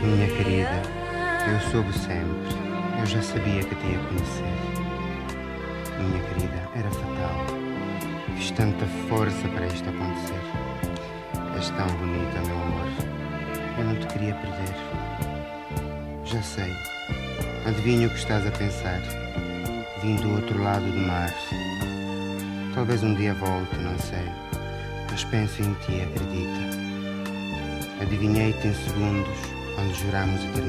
Minha querida, eu soube sempre, eu já sabia que te ia conhecer. Minha querida, era fatal. Fiz tanta força para isto acontecer. És tão bonita, meu amor. Eu não te queria perder. Já sei. Adivinho o que estás a pensar. Vim do outro lado do mar. Talvez um dia volte, não sei. Mas penso em ti, acredita. Adivinhei-te em segundos, quando jurámos eternidade.